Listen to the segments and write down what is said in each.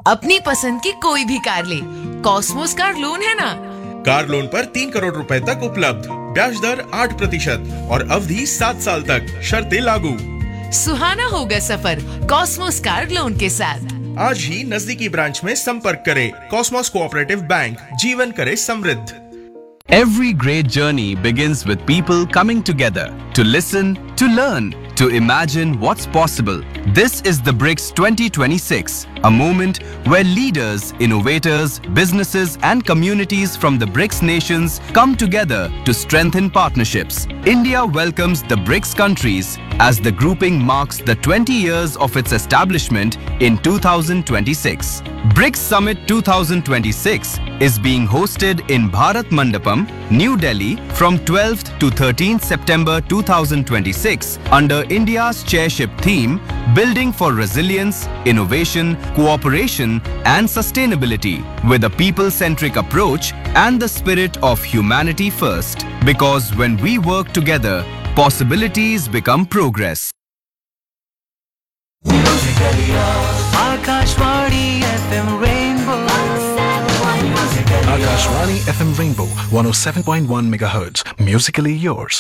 अपनी पसंद की कोई भी कार ले, कॉस्मोस कार लोन है ना। कार लोन पर 3 करोड़ रुपए तक उपलब्ध, ब्याज दर 8% और अवधि 7 साल तक, शर्तें लागू। सुहाना होगा सफर कॉस्मोस कार लोन के साथ। आज ही नजदीकी ब्रांच में संपर्क करें। कॉस्मोस कोऑपरेटिव बैंक, जीवन करे समृद्ध। Every great journey begins with people coming together to listen, to learn, to imagine what's possible. This is the BRICS 2026, a moment where leaders, innovators, businesses and communities from the BRICS nations come together to strengthen partnerships. India welcomes the BRICS countries as the grouping marks the 20 years of its establishment in 2026. BRICS Summit 2026 is being hosted in Bharat Mandapam, New Delhi from 12th to 13th September 2026 under India's chairship theme Building for Resilience, Innovation, Cooperation and Sustainability with a people-centric approach and the spirit of humanity first. Because when we work together, possibilities become progress. Akashvani FM Rainbow. Akashvani FM Rainbow 107.1 MHz. Musically yours.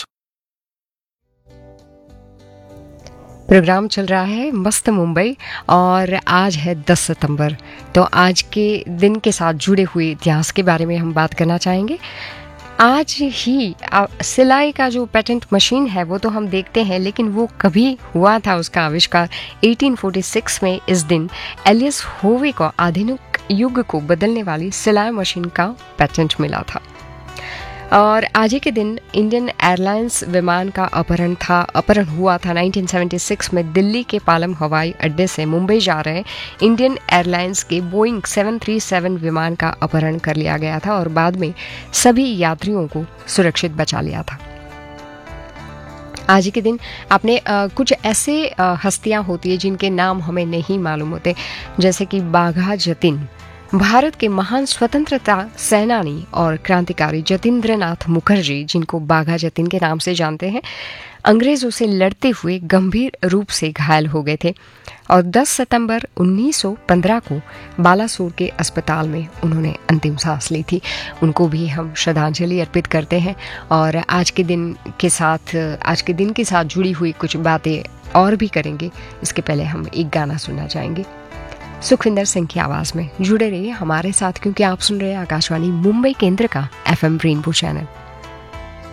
Programme चल रहा है मस्त मुंबई और आज है 10 सितंबर। तो आज के दिन के साथ जुड़े हुए इतिहास के बारे में हम बात करना चाहेंगे। आज ही सिलाई का जो पेटेंट मशीन है वो तो हम देखते हैं, लेकिन वो कभी हुआ था उसका आविष्कार 1846 में। इस दिन एलियस होवे को आधुनिक युग को बदलने वाली सिलाई मशीन का पेटेंट मिला था। और आज ही के दिन इंडियन एयरलाइंस विमान का अपहरण हुआ था 1976 में। दिल्ली के पालम हवाई अड्डे से मुंबई जा रहे इंडियन एयरलाइंस के बोइंग 737 विमान का अपहरण कर लिया गया था और बाद में सभी यात्रियों को सुरक्षित बचा लिया था। आज ही के दिन आपने कुछ ऐसे हस्तियां होती है जिनके नाम हमें नहीं मालूम होते, जैसे कि बाघा जतिन, भारत के महान स्वतंत्रता सेनानी और क्रांतिकारी जतींद्रनाथ मुखर्जी, जिनको बाघा जतिन के नाम से जानते हैं, अंग्रेजों से लड़ते हुए गंभीर रूप से घायल हो गए थे और 10 सितंबर 1915 को बालासोर के अस्पताल में उन्होंने अंतिम सांस ली थी। उनको भी हम श्रद्धांजलि अर्पित करते हैं। और आज के दिन के साथ जुड़ी हुई कुछ बातें और भी करेंगे। इसके पहले हम एक गाना सुनना चाहेंगे सुखविंदर सिंह की आवाज में। जुड़े रहिए हमारे साथ, क्योंकि आप सुन रहे हैं आकाशवाणी मुंबई केंद्र का FM रेनबो चैनल।